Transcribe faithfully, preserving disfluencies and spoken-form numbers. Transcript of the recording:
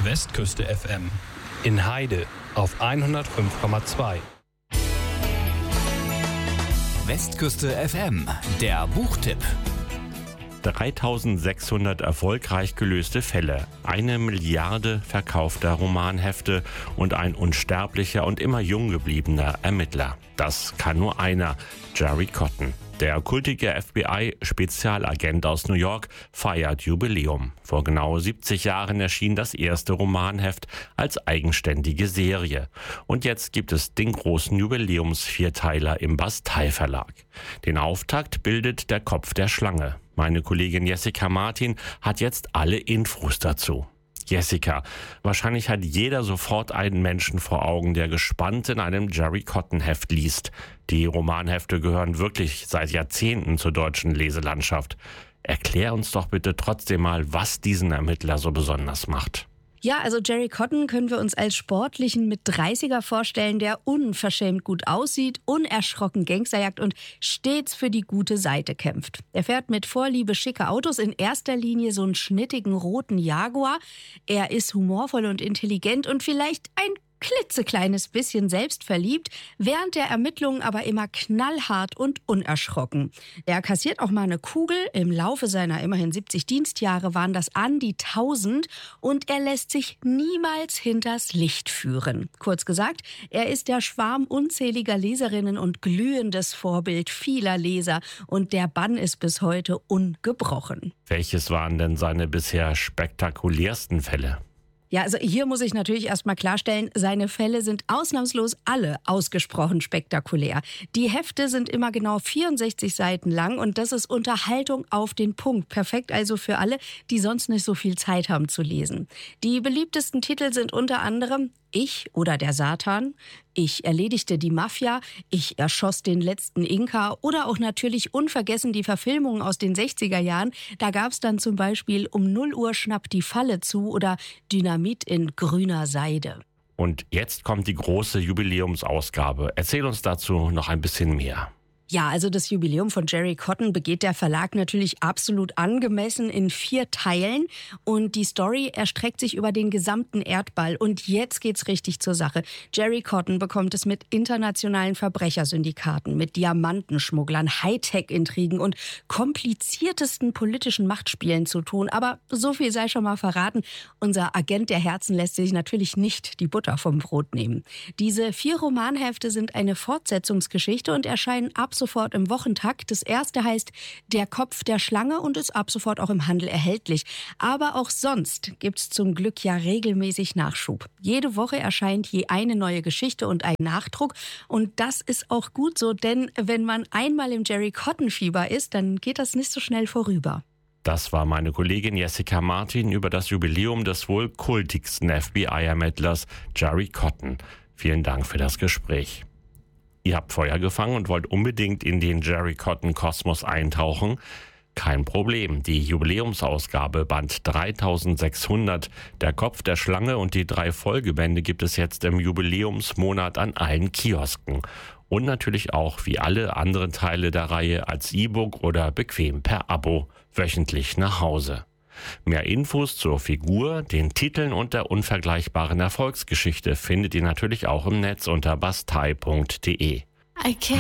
Westküste F M. In Heide auf hundertfünf Komma zwei. Westküste F M, der Buchtipp. dreitausendsechshundert erfolgreich gelöste Fälle, eine Milliarde verkaufter Romanhefte und ein unsterblicher und immer jung gebliebener Ermittler. Das kann nur einer, Jerry Cotton. Der kultige F B I-Spezialagent aus New York feiert Jubiläum. Vor genau siebzig Jahren erschien das erste Romanheft als eigenständige Serie. Und jetzt gibt es den großen Jubiläumsvierteiler im Bastei-Verlag. Den Auftakt bildet der Kopf der Schlange. Meine Kollegin Jessica Martin hat jetzt alle Infos dazu. Jessica, wahrscheinlich hat jeder sofort einen Menschen vor Augen, der gespannt in einem Jerry Cotton Heft liest. Die Romanhefte gehören wirklich seit Jahrzehnten zur deutschen Leselandschaft. Erklär uns doch bitte trotzdem mal, was diesen Ermittler so besonders macht. Ja, also Jerry Cotton können wir uns als sportlichen Mit-dreißiger vorstellen, der unverschämt gut aussieht, unerschrocken Gangster jagt und stets für die gute Seite kämpft. Er fährt mit Vorliebe schicke Autos, in erster Linie so einen schnittigen roten Jaguar. Er ist humorvoll und intelligent und vielleicht ein klitzekleines bisschen selbstverliebt, während der Ermittlungen aber immer knallhart und unerschrocken. Er kassiert auch mal eine Kugel. Im Laufe seiner immerhin siebzig Dienstjahre waren das an die tausend und er lässt sich niemals hinters Licht führen. Kurz gesagt, er ist der Schwarm unzähliger Leserinnen und glühendes Vorbild vieler Leser und der Bann ist bis heute ungebrochen. Welches waren denn seine bisher spektakulärsten Fälle? Ja, also hier muss ich natürlich erstmal klarstellen, seine Fälle sind ausnahmslos alle ausgesprochen spektakulär. Die Hefte sind immer genau vierundsechzig Seiten lang und das ist Unterhaltung auf den Punkt. Perfekt also für alle, die sonst nicht so viel Zeit haben zu lesen. Die beliebtesten Titel sind unter anderem Ich oder der Satan, Ich erledigte die Mafia, Ich erschoss den letzten Inka oder auch natürlich unvergessen die Verfilmungen aus den sechziger Jahren. Da gab's dann zum Beispiel Um null Uhr schnappt die Falle zu oder Dynamit in grüner Seide. Und jetzt kommt die große Jubiläumsausgabe. Erzähl uns dazu noch ein bisschen mehr. Ja, also das Jubiläum von Jerry Cotton begeht der Verlag natürlich absolut angemessen in vier Teilen. Und die Story erstreckt sich über den gesamten Erdball. Und jetzt geht's richtig zur Sache. Jerry Cotton bekommt es mit internationalen Verbrechersyndikaten, mit Diamantenschmugglern, Hightech-Intrigen und kompliziertesten politischen Machtspielen zu tun. Aber so viel sei schon mal verraten. Unser Agent der Herzen lässt sich natürlich nicht die Butter vom Brot nehmen. Diese vier Romanhefte sind eine Fortsetzungsgeschichte und erscheinen ab sofort im Wochentakt. Das erste heißt Der Kopf der Schlange und ist ab sofort auch im Handel erhältlich. Aber auch sonst gibt's zum Glück ja regelmäßig Nachschub. Jede Woche erscheint je eine neue Geschichte und ein Nachdruck. Und das ist auch gut so, denn wenn man einmal im Jerry Cotton-Fieber ist, dann geht das nicht so schnell vorüber. Das war meine Kollegin Jessica Martin über das Jubiläum des wohl kultigsten F B I-Ermittlers Jerry Cotton. Vielen Dank für das Gespräch. Ihr habt Feuer gefangen und wollt unbedingt in den Jerry Cotton-Kosmos eintauchen? Kein Problem. Die Jubiläumsausgabe Band dreitausendsechshundert, Der Kopf der Schlange und die drei Folgebände gibt es jetzt im Jubiläumsmonat an allen Kiosken. Und natürlich auch wie alle anderen Teile der Reihe als E-Book oder bequem per Abo wöchentlich nach Hause. Mehr Infos zur Figur, den Titeln und der unvergleichbaren Erfolgsgeschichte findet ihr natürlich auch im Netz unter bastei punkt de.